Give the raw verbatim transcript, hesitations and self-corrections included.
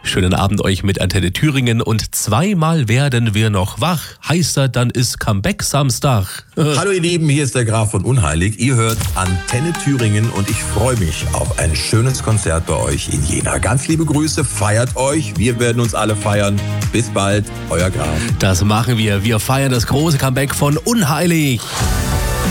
Schönen Abend euch mit Antenne Thüringen und zweimal werden wir noch wach. Heißt das, dann ist Comeback Samstag. Hallo ihr Lieben, hier ist der Graf von Unheilig. Ihr hört Antenne Thüringen und ich freue mich auf ein schönes Konzert bei euch in Jena. Ganz liebe Grüße, feiert euch. Wir werden uns alle feiern. Bis bald, euer Graf. Das machen wir. Wir feiern das große Comeback von Unheilig.